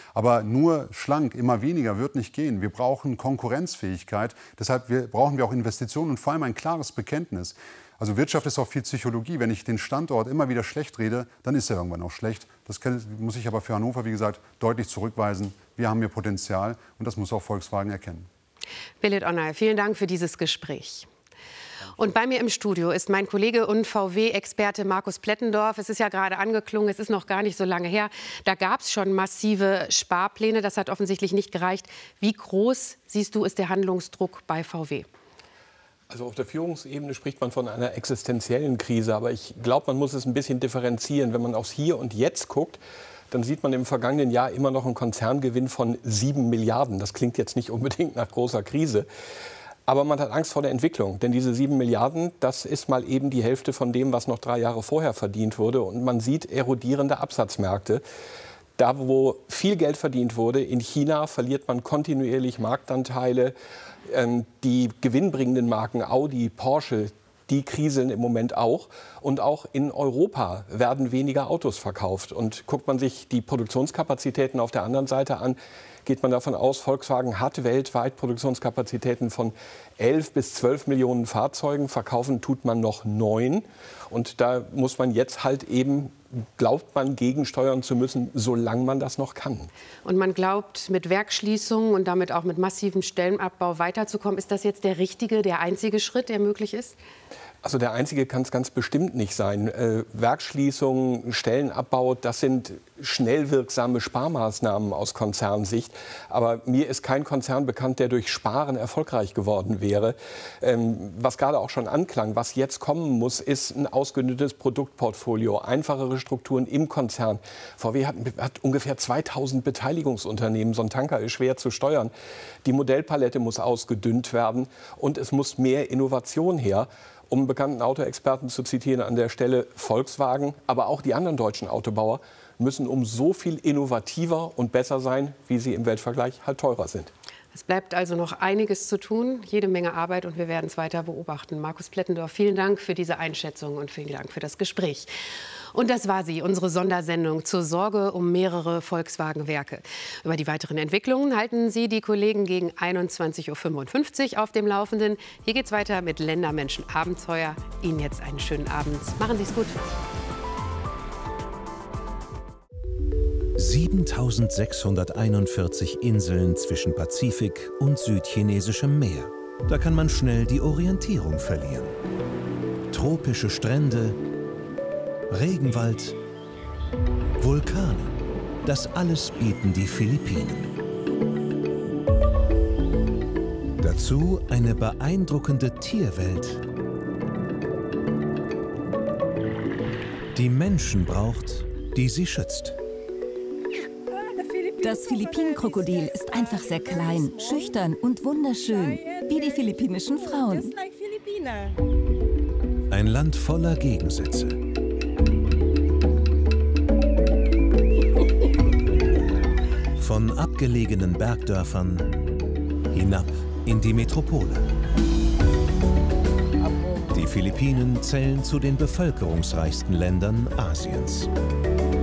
Aber nur schlank, immer weniger wird nicht gehen. Wir brauchen Konkurrenzfähigkeit. Deshalb brauchen wir auch Investitionen und vor allem ein klares Bekenntnis. Also Wirtschaft ist auch viel Psychologie. Wenn ich den Standort immer wieder schlecht rede, dann ist er irgendwann auch schlecht. Das muss ich aber für Hannover, wie gesagt, deutlich zurückweisen. Wir haben hier Potenzial und das muss auch Volkswagen erkennen. Belit Onay, vielen Dank für dieses Gespräch. Und bei mir im Studio ist mein Kollege und VW-Experte Markus Plettendorf. Es ist ja gerade angeklungen, es ist noch gar nicht so lange her. Da gab es schon massive Sparpläne. Das hat offensichtlich nicht gereicht. Wie groß, siehst du, ist der Handlungsdruck bei VW? Also auf der Führungsebene spricht man von einer existenziellen Krise. Aber ich glaube, man muss es ein bisschen differenzieren. Wenn man aufs Hier und Jetzt guckt, dann sieht man im vergangenen Jahr immer noch einen Konzerngewinn von 7 Milliarden. Das klingt jetzt nicht unbedingt nach großer Krise. Aber man hat Angst vor der Entwicklung, denn diese 7 Milliarden, das ist mal eben die Hälfte von dem, was noch 3 Jahre vorher verdient wurde. Und man sieht erodierende Absatzmärkte. Da, wo viel Geld verdient wurde, in China verliert man kontinuierlich Marktanteile. Die gewinnbringenden Marken Audi, Porsche, die kriseln im Moment auch. Und auch in Europa werden weniger Autos verkauft. Und guckt man sich die Produktionskapazitäten auf der anderen Seite an, geht man davon aus, Volkswagen hat weltweit Produktionskapazitäten von 11 bis 12 Millionen Fahrzeugen. Verkaufen tut man noch 9. Und da muss man jetzt halt eben, glaubt man, gegensteuern zu müssen, solange man das noch kann. Und man glaubt, mit Werksschließungen und damit auch mit massivem Stellenabbau weiterzukommen. Ist das jetzt der richtige, der einzige Schritt, der möglich ist? Also der einzige kann es ganz bestimmt nicht sein. Werksschließungen, Stellenabbau, das sind schnell wirksame Sparmaßnahmen aus Konzernsicht. Aber mir ist kein Konzern bekannt, der durch Sparen erfolgreich geworden wäre. Was gerade auch schon anklang, was jetzt kommen muss, ist ein ausgedünntes Produktportfolio, einfachere Strukturen im Konzern. VW hat ungefähr 2000 Beteiligungsunternehmen. So ein Tanker ist schwer zu steuern. Die Modellpalette muss ausgedünnt werden und es muss mehr Innovation her. Um einen bekannten Autoexperten zu zitieren an der Stelle, Volkswagen, aber auch die anderen deutschen Autobauer müssen um so viel innovativer und besser sein, wie sie im Weltvergleich halt teurer sind. Es bleibt also noch einiges zu tun, jede Menge Arbeit und wir werden es weiter beobachten. Markus Plettendorf, vielen Dank für diese Einschätzung und vielen Dank für das Gespräch. Und das war sie, unsere Sondersendung zur Sorge um mehrere Volkswagen-Werke. Über die weiteren Entwicklungen halten Sie die Kollegen gegen 21:55 Uhr auf dem Laufenden. Hier geht's weiter mit Ländermenschen Abenteuer. Ihnen jetzt einen schönen Abend. Machen Sie es gut. 7.641 Inseln zwischen Pazifik und südchinesischem Meer. Da kann man schnell die Orientierung verlieren. Tropische Strände, Regenwald, Vulkane. Das alles bieten die Philippinen. Dazu eine beeindruckende Tierwelt, die Menschen braucht, die sie schützt. Das Philippinen-Krokodil ist einfach sehr klein, schüchtern und wunderschön, wie die philippinischen Frauen. Ein Land voller Gegensätze. Von abgelegenen Bergdörfern hinab in die Metropole. Die Philippinen zählen zu den bevölkerungsreichsten Ländern Asiens.